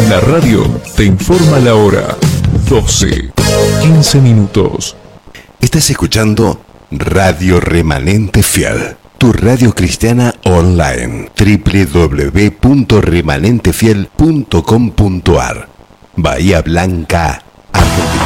La radio te informa la hora. 12:15 minutos. Estás escuchando Radio Remanente Fiel, tu radio cristiana online. www.remanentefiel.com.ar. Bahía Blanca, Argentina.